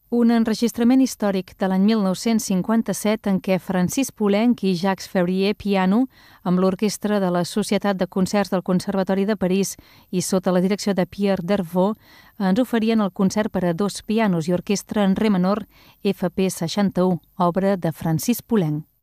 Un enregistrament històric de l'any 1957 en què Francis Poulenc i Jacques Ferrier piano, amb l'orquestra de la Societat de Concerts del Conservatori de París i sota la direcció de Pierre Dervaux, ens oferien el concert per a 2 pianos i orquestra en re menor FP 61, obra de Francis Poulenc.